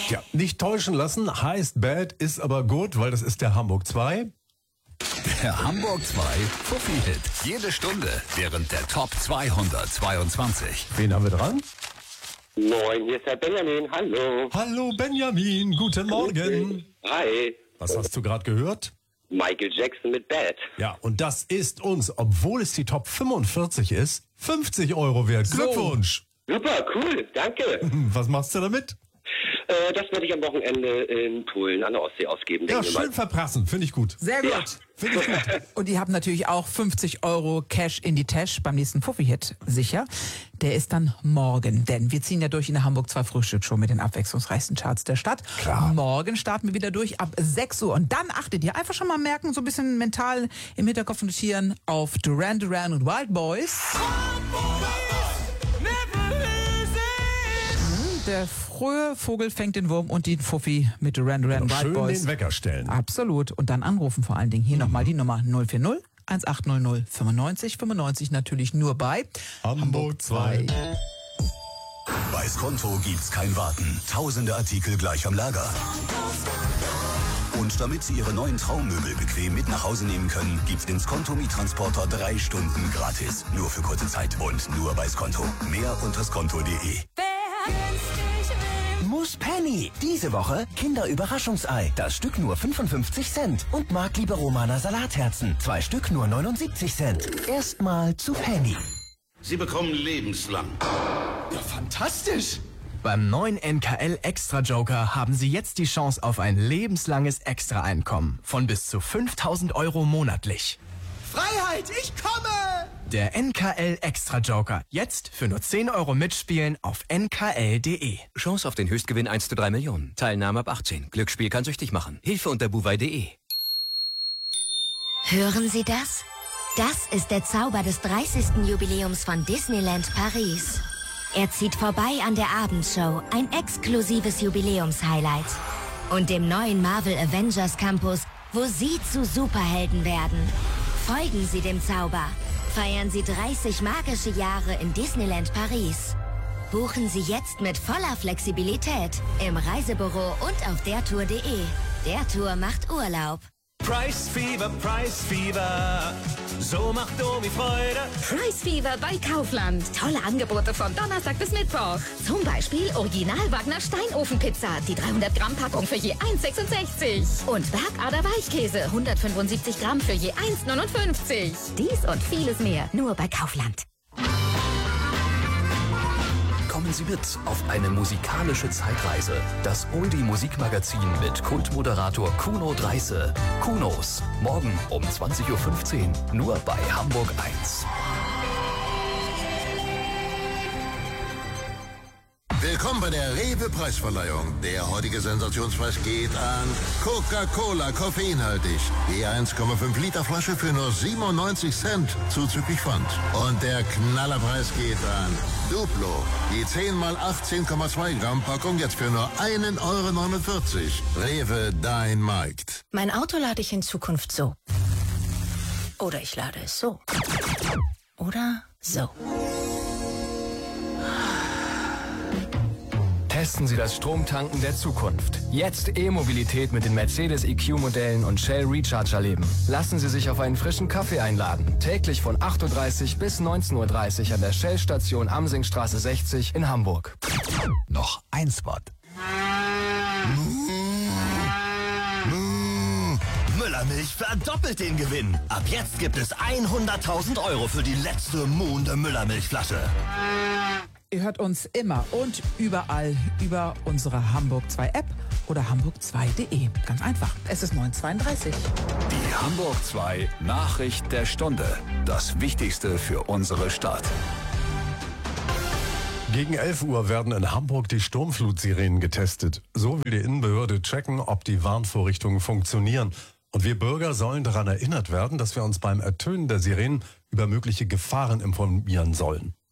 Ja, nicht täuschen lassen, heißt bad, ist aber gut, weil das ist der Hamburg 2. Der Hamburg 2 Fuffi-Hit. Jede Stunde während der Top 222. Wen haben wir dran? Moin, hier ist der Benjamin. Hallo. Hallo Benjamin, guten Morgen. Hi. Was hast du gerade gehört? Michael Jackson mit Bad. Ja, und das ist uns, obwohl es die Top 45 ist, 50 Euro wert. Glückwunsch. Super, cool, danke. Was machst du damit? Das werde ich am Wochenende in Polen an der Ostsee ausgeben. Ja, denke ich mal. schön verprassen, finde ich gut. Sehr gut. Ja. Finde ich gut. Und ihr habt natürlich auch 50 Euro Cash in die Tasche beim nächsten Fuffi-Hit sicher. Der ist dann morgen, denn wir ziehen ja durch in der Hamburg 2 Frühstücksshow mit den abwechslungsreichsten Charts der Stadt. Klar. Morgen starten wir wieder durch ab 6 Uhr. Und dann achtet ihr einfach schon mal merken, so ein bisschen mental im Hinterkopf notieren auf Duran Duran und Wild Boys. Der frühe Vogel fängt den Wurm und die Fuffi mit Duran Duran und Wild Schön Boys. den Wecker stellen. Absolut. Und dann anrufen vor allen Dingen. Hier nochmal die Nummer 040 1800 95 95 natürlich nur bei Hamburg 2. Bei Skonto gibt's kein Warten. Tausende Artikel gleich am Lager. Und damit Sie Ihre neuen Traummöbel bequem mit nach Hause nehmen können, gibt's den Skonto-Miettransporter 3 Stunden gratis. Nur für kurze Zeit und nur bei Skonto. Mehr unter skonto.de. Mousse Penny. Diese Woche Kinderüberraschungsei. Das Stück nur 55 Cent. Und Marktliebe Romaner Salatherzen. 2 Stück nur 79 Cent. Erstmal zu Penny. Sie bekommen lebenslang. Ja, fantastisch! Beim neuen NKL Extra Joker haben Sie jetzt die Chance auf ein lebenslanges Extra-Einkommen von bis zu 5.000 Euro monatlich. Freiheit, ich komme! Der NKL Extra Joker. Jetzt für nur 10 Euro mitspielen auf nkl.de. Chance auf den Höchstgewinn 1:3 Millionen. Teilnahme ab 18. Glücksspiel kann süchtig machen. Hilfe unter buwei.de. Hören Sie das? Das ist der Zauber des 30. Jubiläums von Disneyland Paris. Er zieht vorbei an der Abendshow, ein exklusives Jubiläumshighlight. Und dem neuen Marvel Avengers Campus, wo Sie zu Superhelden werden. Folgen Sie dem Zauber. Feiern Sie 30 magische Jahre in Disneyland Paris. Buchen Sie jetzt mit voller Flexibilität im Reisebüro und auf dertour.de. Der Tour macht Urlaub. Price Fever, so macht Omi Freude. Price Fever bei Kaufland. Tolle Angebote von Donnerstag bis Mittwoch. Zum Beispiel Original Wagner Steinofenpizza, die 300 Gramm Packung für je 1,66. Und Bergader Weichkäse, 175 Gramm für je 1,59. Dies und vieles mehr, nur bei Kaufland. Kommen Sie mit auf eine musikalische Zeitreise. Das Oldie-Musikmagazin mit Kultmoderator Kuno Dreise. Kunos. Morgen um 20.15 Uhr. Nur bei Hamburg 1. Willkommen bei der Rewe-Preisverleihung. Der heutige Sensationspreis geht an Coca-Cola, koffeinhaltig. Die 1,5 Liter Flasche für nur 97 Cent, zuzüglich Pfand. Und der Knallerpreis geht an Duplo. Die 10 x 18,2 Gramm Packung jetzt für nur 1,49 Euro. Rewe, dein Markt. Mein Auto lade ich in Zukunft so. Oder ich lade es so. Oder so. Testen Sie das Stromtanken der Zukunft. Jetzt E-Mobilität mit den Mercedes EQ-Modellen und Shell Recharge erleben. Lassen Sie sich auf einen frischen Kaffee einladen. Täglich von 8.30 Uhr bis 19.30 Uhr an der Shell-Station Amsingstraße 60 in Hamburg. Noch ein Spot. Müllermilch verdoppelt den Gewinn. Ab jetzt gibt es 100.000 Euro für die letzte Monde Müllermilchflasche. Ihr hört uns immer und überall über unsere Hamburg 2 App oder hamburg2.de. Ganz einfach. Es ist 9:32. Die Hamburg 2 Nachricht der Stunde. Das Wichtigste für unsere Stadt. Gegen 11 Uhr werden in Hamburg die Sturmflutsirenen getestet. So will die Innenbehörde checken, ob die Warnvorrichtungen funktionieren. Und wir Bürger sollen daran erinnert werden, dass wir uns beim Ertönen der Sirenen über mögliche Gefahren informieren sollen.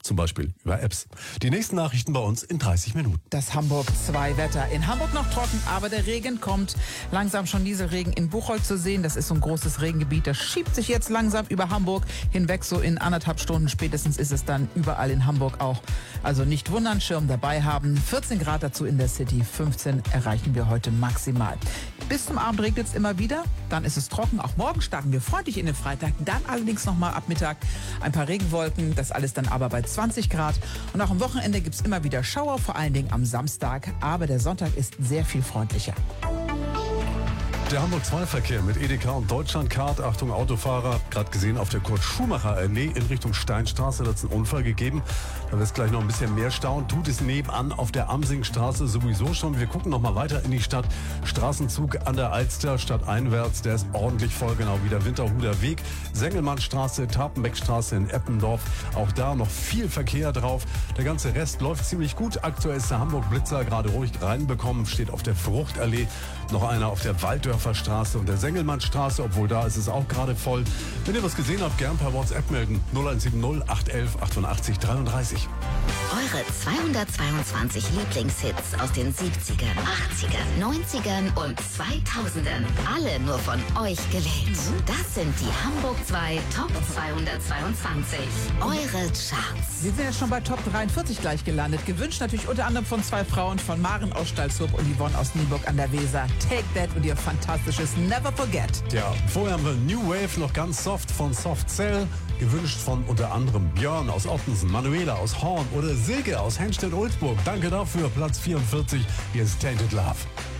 Zum Beispiel über Apps. Die nächsten Nachrichten bei uns in 30 Minuten. Das Hamburg 2 Wetter. In Hamburg noch trocken, aber der Regen kommt. Langsam schon Nieselregen in Buchholz zu sehen. Das ist so ein großes Regengebiet. Das schiebt sich jetzt langsam über Hamburg hinweg. So in 1,5 Stunden spätestens ist es dann überall in Hamburg auch. Also nicht wundern, Schirm dabei haben. 14 Grad dazu in der City. 15 erreichen wir heute maximal. Bis zum Abend regnet es immer wieder. Dann ist es trocken. Auch morgen starten wir freundlich in den Freitag. Dann allerdings nochmal ab Mittag ein paar Regenwolken. Das alles dann aber bei 20 Grad. Und auch am Wochenende gibt es immer wieder Schauer, vor allen Dingen am Samstag. Aber der Sonntag ist sehr viel freundlicher. Der Hamburg-2-Verkehr mit Edeka und Deutschlandcard. Achtung, Autofahrer. Gerade gesehen auf der Kurt-Schumacher-Allee in Richtung Steinstraße. Da hat es einen Unfall gegeben. Da wird es gleich noch ein bisschen mehr stauen. Tut es nebenan auf der Amsingstraße sowieso schon. Wir gucken noch mal weiter in die Stadt. Straßenzug an der Alster, stadteinwärts. Der ist ordentlich voll, genau wie der Winterhuder Weg. Sengelmannstraße, Tapenbeckstraße in Eppendorf. Auch da noch viel Verkehr drauf. Der ganze Rest läuft ziemlich gut. Aktuell ist der Hamburg-Blitzer gerade ruhig reinbekommen. Steht auf der Fruchtallee. Noch einer auf der Walddörfer Straße und der Sengelmannstraße, obwohl da ist es auch gerade voll. Wenn ihr was gesehen habt, gern per WhatsApp melden. 0170 811 88 33. Eure 222 Lieblingshits aus den 70ern, 80ern, 90ern und 2000ern. Alle nur von euch gewählt. Das sind die Hamburg 2 Top 222. Eure Charts. Wir sind jetzt schon bei Top 43 gleich gelandet. Gewünscht natürlich unter anderem von 2 Frauen, von Maren aus Stalzhoop und Yvonne aus Nienburg an der Weser. Take That und ihr fantastisches Never Forget. Ja, vorher haben wir New Wave, noch ganz soft von Soft Cell. Gewünscht von unter anderem Björn aus Ottensen, Manuela aus Horn oder Silke aus Henstedt-Ulzburg. Danke dafür, Platz 44. Hier ist Tainted Love.